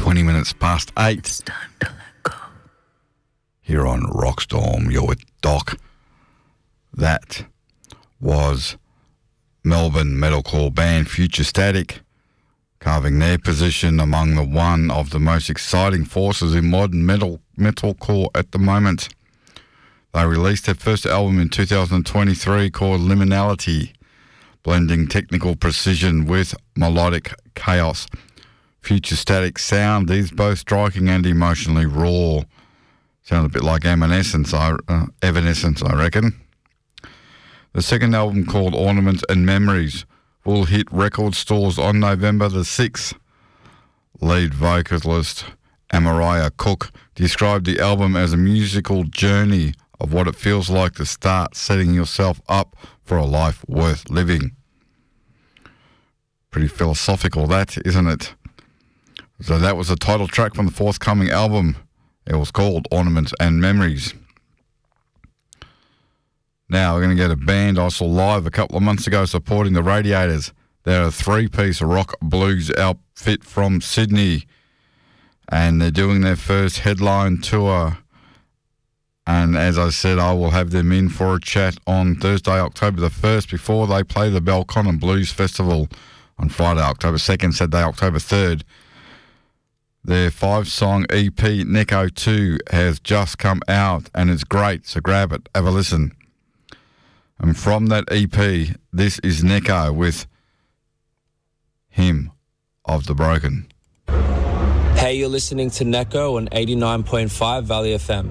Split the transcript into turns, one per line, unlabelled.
20 minutes past 8.
It's time to let go.
Here on Rockstorm, you're with Doc. That was Melbourne metalcore band Future Static, carving their position among one of the most exciting forces in modern metalcore at the moment. They released their first album in 2023 called Liminality, blending technical precision with melodic chaos. Future Static sound is both striking and emotionally raw. Sound a bit like Evanescence, I reckon. The second album, called Ornaments and Memories, will hit record stores on November the 6th. Lead vocalist Amariah Cook described the album as a musical journey of what it feels like to start setting yourself up for a life worth living. Pretty philosophical, that, isn't it? So that was the title track from the forthcoming album. It was called Ornaments and Memories. Now we're going to get a band I saw live a couple of months ago supporting the Radiators. They're a three-piece rock blues outfit from Sydney, and they're doing their first headline tour. And as I said, I will have them in for a chat on Thursday, October the 1st, before they play the Belconnen Blues Festival on Friday, October 2nd, Saturday, October 3rd. Their 5-song EP, Neko 2, has just come out, and it's great, so grab it, have a listen. And from that EP, this is Neko with Hymn of the Broken.
Hey, you're listening to Neko on 89.5 Valley FM.